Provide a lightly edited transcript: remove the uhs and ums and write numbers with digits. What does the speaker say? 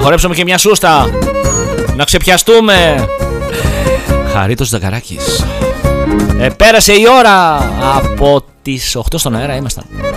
χορέψουμε και μια σούστα. Να ξεπιαστούμε. Χαρίτος Ζακαράκης. Πέρασε η ώρα. Από τις 8 στον αέρα ήμασταν.